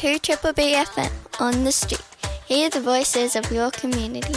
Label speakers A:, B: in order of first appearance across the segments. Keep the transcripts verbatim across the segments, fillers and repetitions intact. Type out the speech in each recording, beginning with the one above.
A: two Triple B F M on the street. Hear the voices of your community.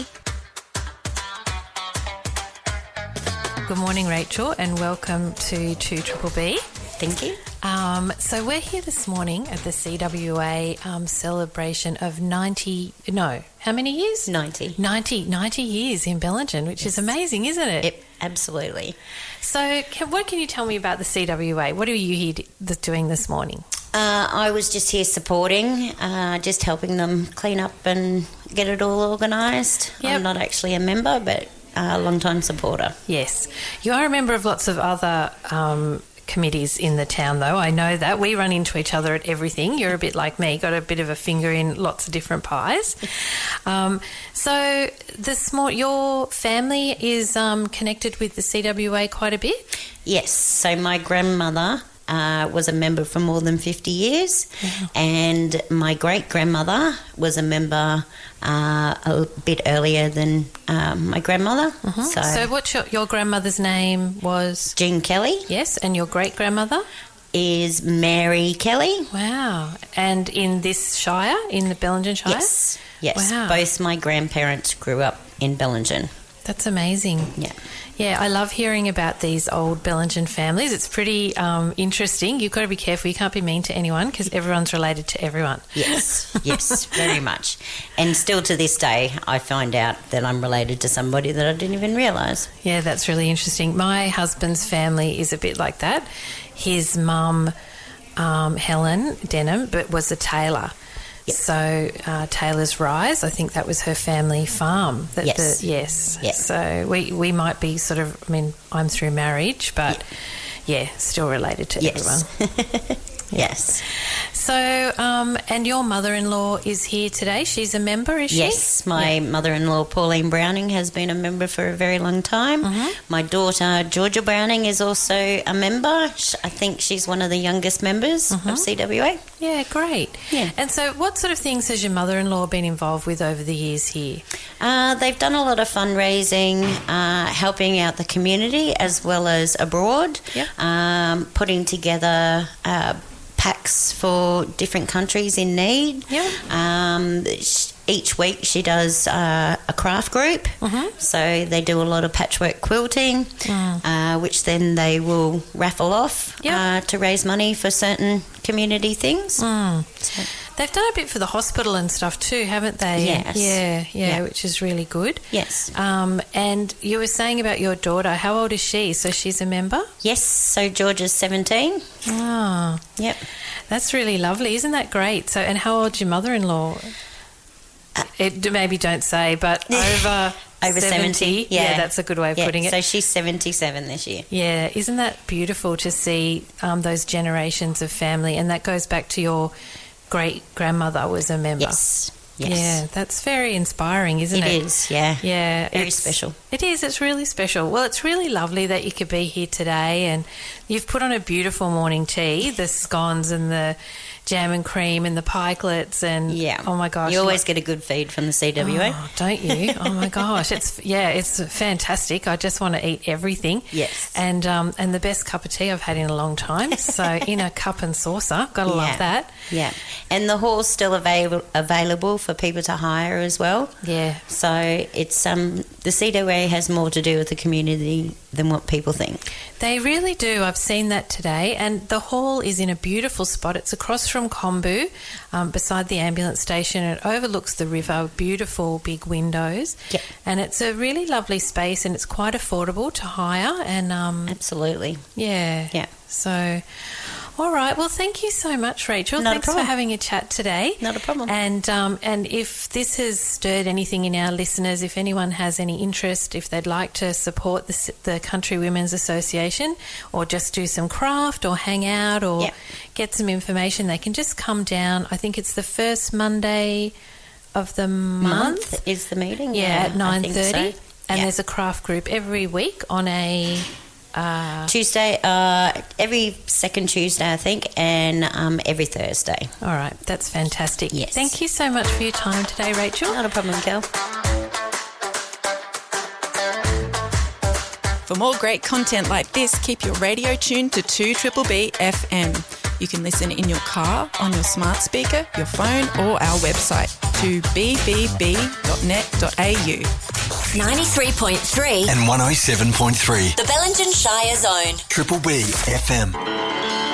B: Good morning, Rachel, and welcome to two Triple B.
C: Thank you.
B: Um, so we're here this morning at the C W A um, celebration of ninety, no, how many years?
C: ninety.
B: ninety, ninety years in Bellingen, which yes. is amazing, isn't it?
C: Yep, absolutely.
B: So can, what can you tell me about the C W A? What are you here to, doing this morning?
C: Uh, I was just here supporting, uh, just helping them clean up and get it all organised.
B: Yep.
C: I'm not actually a member, but a long-time supporter.
B: Yes. You are a member of lots of other um committees in the town, though. I know that. We run into each other at everything. You're a bit like me, got a bit of a finger in lots of different pies. Um, so this more, your family is um, connected with the C W A quite a bit?
C: Yes. So my grandmother uh, was a member for more than fifty years, wow. and my great-grandmother was a member uh, a bit earlier than um, my grandmother.
B: Uh-huh.
C: So,
B: so what's your, your grandmother's name was?
C: Jean Kelly.
B: Yes, and your great-grandmother?
C: Is Mary Kelly.
B: Wow. And in this shire, in the Bellingen Shire?
C: Yes, yes.
B: Wow.
C: Both my grandparents grew up in Bellingen.
B: That's amazing.
C: Yeah.
B: Yeah, I love hearing about these old Bellingen families. It's pretty um, interesting. You've got to be careful. You can't be mean to anyone because everyone's related to everyone.
C: Yes, yes, very much. And still to this day, I find out that I'm related to somebody that I didn't even realise.
B: Yeah, that's really interesting. My husband's family is a bit like that. His mum, um, Helen Denham, but was a tailor. Yep. So uh, Taylor's Rise, I think that was her family farm. That
C: yes.
B: The, yes.
C: Yep.
B: So we, we might be sort of, I mean, I'm through marriage, but yep. yeah, still related to
C: yes.
B: everyone.
C: Yes.
B: So, um, and your mother-in-law is here today. She's a member, is she?
C: Yes, my yeah. mother-in-law, Pauline Browning, has been a member for a very long time.
B: Mm-hmm.
C: My daughter, Georgia Browning, is also a member. I think she's one of the youngest members mm-hmm. of C W A.
B: Yeah, great.
C: Yeah.
B: And so what sort of things has your mother-in-law been involved with over the years here?
C: Uh, they've done a lot of fundraising, uh, helping out the community as well as abroad,
B: yep.
C: um, putting together uh, packs for different countries in need.
B: Yep.
C: Um, each week she does uh, a craft group,
B: mm-hmm.
C: so they do a lot of patchwork quilting,
B: mm.
C: uh, which then they will raffle off
B: yep.
C: uh, to raise money for certain community things.
B: Mm.
C: So.
B: They've done a bit for the hospital and stuff too, haven't they?
C: Yes.
B: Yeah, yeah,
C: yeah.
B: which is really good.
C: Yes.
B: Um, and you were saying about your daughter. How old is she? So she's a member?
C: Yes, so Georgia's seventeen.
B: Oh.
C: Yep.
B: That's really lovely. Isn't that great? So, and how old's your mother-in-law? Uh, it, maybe don't say, but over...
C: Over seventy, seventy yeah.
B: yeah, that's a good way of
C: yeah,
B: putting it.
C: So she's seventy-seven this year.
B: Yeah, isn't that beautiful to see um, those generations of family? And that goes back to your great-grandmother was a member.
C: Yes, yes.
B: Yeah, that's very inspiring, isn't it?
C: It is, yeah.
B: Yeah.
C: Very
B: it's,
C: special.
B: It is, it's really special. Well, it's really lovely that you could be here today and you've put on a beautiful morning tea, the scones and the jam and cream and the pikelets and
C: yeah.
B: oh my gosh.
C: You always get a good feed from the C W A.
B: Oh, don't you? Oh my gosh. It's yeah, it's fantastic. I just want to eat everything.
C: Yes.
B: And um and the best cup of tea I've had in a long time. So in a cup and saucer. Gotta
C: yeah.
B: love that.
C: Yeah. And the hall's still available available for people to hire as well.
B: Yeah.
C: So it's um the C W A has more to do with the community than what people think.
B: They really do. I've seen that today. And the hall is in a beautiful spot. It's across from Kombu, um, beside the ambulance station. It overlooks the river, beautiful big windows.
C: Yep.
B: And it's a really lovely space and it's quite affordable to hire. And um,
C: Absolutely.
B: Yeah.
C: Yeah.
B: So... All right. Well, thank you so much, Rachel.
C: Not
B: Thanks
C: a problem.
B: for having a chat today.
C: Not a problem.
B: And um, and if this has stirred anything in our listeners, if anyone has any interest, if they'd like to support the, the Country Women's Association or just do some craft or hang out or
C: yep.
B: get some information, they can just come down. I think it's the first Monday of the month.
C: month is the meeting.
B: Yeah,
C: yeah
B: at nine thirty.
C: So.
B: And
C: yeah.
B: there's a craft group every week on a...
C: Uh, Tuesday, uh, every second Tuesday, I think, and um, every Thursday.
B: All right, that's fantastic.
C: Yes.
B: Thank you so much for your time today, Rachel.
C: Not a problem, Kel.
D: For more great content like this, keep your radio tuned to two Triple B F M. You can listen in your car, on your smart speaker, your phone or our website to b b b dot net dot a u.
E: ninety-three point three
F: and one oh seven point three.
E: The Bellingen Shire Zone.
F: Triple B F M.